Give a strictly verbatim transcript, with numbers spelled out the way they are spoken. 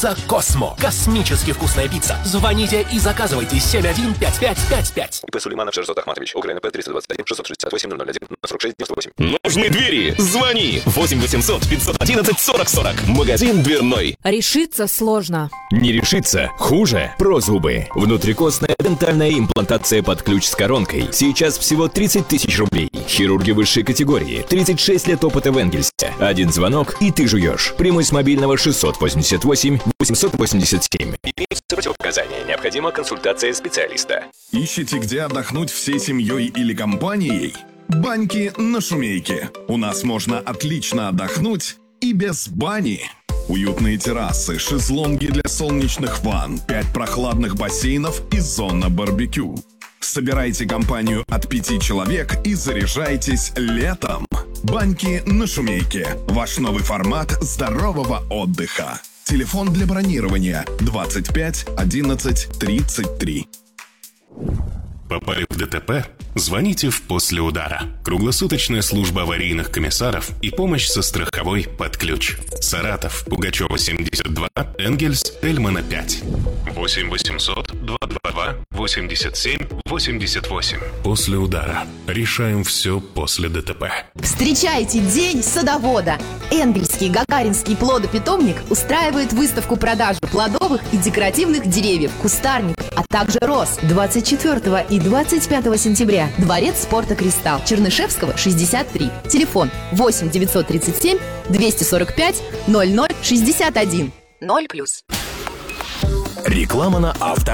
Пицца Космо. Космически вкусная пицца. Звоните и заказывайте семь один пять пять пять пять. И П. Сулейманов Шерзот Ахматович. УКРНП триста двадцать один шестьсот шестьдесят восемь ноль ноль один сорок шесть девяносто восемь. Нужны двери? Звони восемь восемьсот пятьсот одиннадцать сорок сорок. Магазин дверной. Решиться сложно. Не решиться хуже. Прозубы. Внутрикостная дентальная имплантация под ключ с коронкой. Сейчас всего тридцать тысяч рублей. Хирурги высшей категории. тридцать шесть лет опыта в Энгельсе. Один звонок, и ты жуешь. Прямой с мобильного шестьсот восемьдесят восемь восемьсот восемьдесят семь. Имеются противопоказания. Необходима консультация специалиста. Ищете, где отдохнуть всей семьей или компанией? Баньки на Шумейке. У нас можно отлично отдохнуть и без бани. Уютные террасы, шезлонги для солнечных ванн, пять прохладных бассейнов и зона барбекю. Собирайте компанию от пяти человек и заряжайтесь летом. Баньки на Шумейке. Ваш новый формат здорового отдыха. Телефон для бронирования двадцать пять одиннадцать тридцать три. Попали в ДТП? Звоните в «После удара». Круглосуточная служба аварийных комиссаров и помощь со страховой под ключ. Саратов, Пугачева, семьдесят два, Энгельс, Тельмана, пять. восемь восемьсот двести двадцать два восемьдесят семь восемьдесят восемь. «После удара». Решаем все после ДТП. Встречайте День садовода. Энгельский Гагаринский плодопитомник устраивает выставку продажи плодовых и декоративных деревьев, кустарников, а также роз. двадцать четвёртого и двадцать пятого сентября. Дворец спорта «Кристалл», Чернышевского, шестьдесят три. Телефон восемь девятьсот тридцать семь двести сорок пять ноль ноль шестьдесят один. ноль плюс. Реклама на Авто.